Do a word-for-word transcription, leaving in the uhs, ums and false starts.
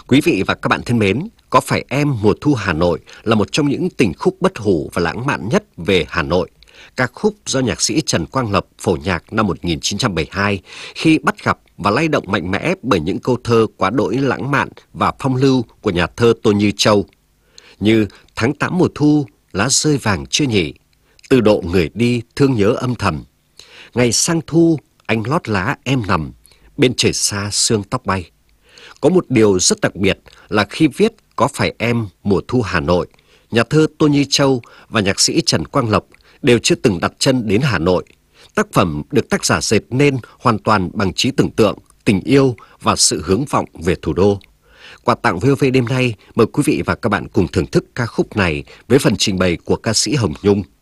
Quý vị và các bạn thân mến, Có phải em mùa thu Hà Nội là một trong những tình khúc bất hủ và lãng mạn nhất về Hà Nội. Ca khúc do nhạc sĩ Trần Quang Lập phổ nhạc năm một nghìn chín trăm bảy mươi hai khi bắt gặp và lay động mạnh mẽ bởi những câu thơ quá đỗi lãng mạn và phong lưu của nhà thơ Tô Như Châu. Như tháng tám mùa thu, lá rơi vàng chưa nhỉ, từ độ người đi thương nhớ âm thầm. Ngày sang thu, anh lót lá em nằm, bên trời xa sương tóc bay. Có một điều rất đặc biệt là khi viết Có phải em mùa thu Hà Nội, nhà thơ Tô Như Châu và nhạc sĩ Trần Quang Lộc đều chưa từng đặt chân đến Hà Nội. Tác phẩm được tác giả dệt nên hoàn toàn bằng trí tưởng tượng, tình yêu và sự hướng vọng về thủ đô. Quà tặng vê o vê đêm nay, mời quý vị và các bạn cùng thưởng thức ca khúc này với phần trình bày của ca sĩ Hồng Nhung.